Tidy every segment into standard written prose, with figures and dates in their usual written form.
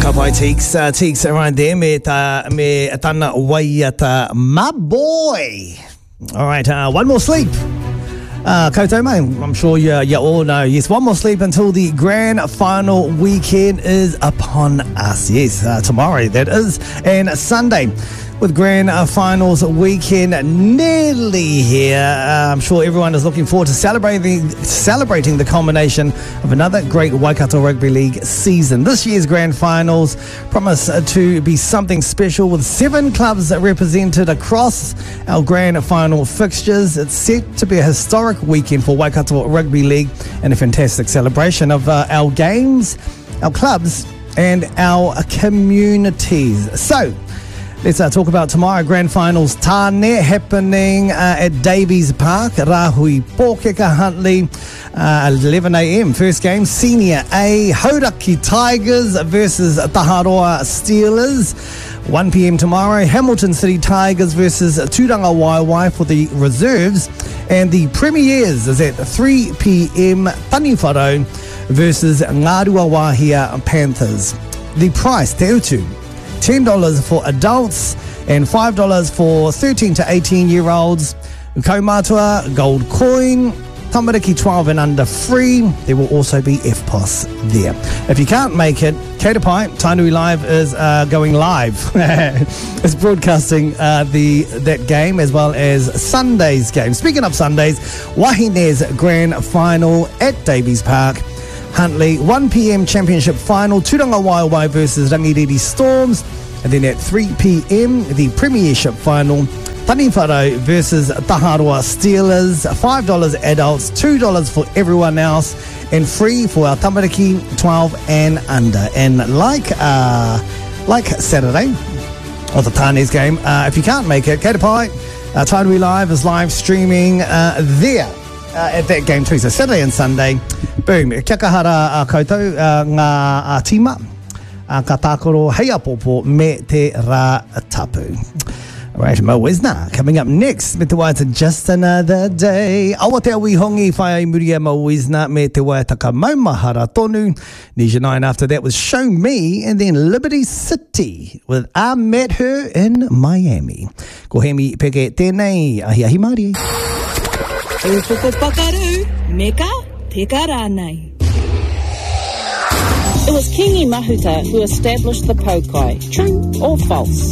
Kapai Teeks right there me tana waiata my boy. All right, one more sleep. Koutou mate, I'm sure you all know. Yes, one more sleep until the grand final weekend is upon us. Yes, tomorrow that is, and Sunday. With grand finals weekend nearly here, I'm sure everyone is looking forward to celebrating the culmination of another great Waikato Rugby League season. This year's grand finals promise to be something special, with 7 clubs represented across our grand final fixtures. It's set to be a historic weekend for Waikato Rugby League and a fantastic celebration of our games, our clubs and our communities. So, let's talk about tomorrow. Grand Finals Tāne happening at Davies Park, Rahui Pōkeka Huntly, 11 a.m. First game, Senior A, Hauraki Tigers versus Taharoa Steelers. 1 p.m. tomorrow, Hamilton City Tigers versus Tūranga Waiwai for the reserves. And the premieres is at 3 p.m. Taniwharo versus Ngārua Wāhia Panthers. The price, Te Utu, $10 for adults and $5 for 13 to 18-year-olds. Kaumatua, gold coin, tamariki 12 and under free. There will also be FPOS there. If you can't make it, Kaitapai, Tainui Live is going live. It's broadcasting that game as well as Sunday's game. Speaking of Sundays, Wahine's grand final at Davies Park. Huntly, 1 p.m. championship final, Tūranga Waiwai versus Rangiriri Storms. And then at 3 p.m, the premiership final, Taniwharo versus Taharoa Steelers. $5 adults, $2 for everyone else, and free for our tamariki 12 and under. And like Saturday, or the Tāne's game, if you can't make it, Kaitapai, Tainui Live is live streaming there. At that game too, so Saturday and Sunday. Boom, kia kahara koutou ngā tima ka tākoro hei apopo me te rā tapu. Alright, Mo Wisna coming up next me te waita Just Another Day. Awa te awi hongi whai muria Mo Wisna me te waita ka maumahara tonu. Nesia 9 after that was Show Me, and then Liberty City with I Met Her in Miami. Ko hemi peke tēnei ahi ahi Māori. E koko pakaru, meka te karanai. It was Kingi Mahuta who established the Pokai. True or false?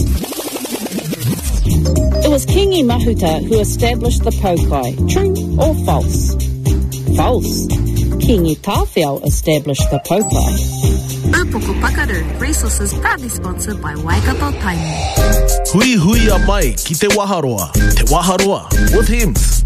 It was Kingi Mahuta who established the Pokai. True or false? False. Kingi Tawhio established the Pokai. Upoko Pakaru, resources proudly sponsored by Waikato Tainui. Hui hui a mai ki te Waharoa. Te Waharoa with Hims.